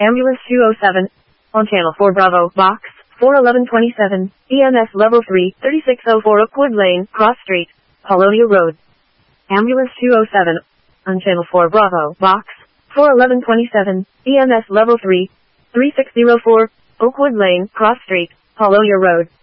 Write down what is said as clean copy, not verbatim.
Ambulance 207. On Channel 4 Bravo, Box 41127, EMS Level 3, 3604 Oakwood Lane, Cross Street, Paulonia Road. Ambulance 207. On Channel 4 Bravo, Box 41127, EMS Level 3, 3604, Oakwood Lane, Cross Street, Paulonia Road.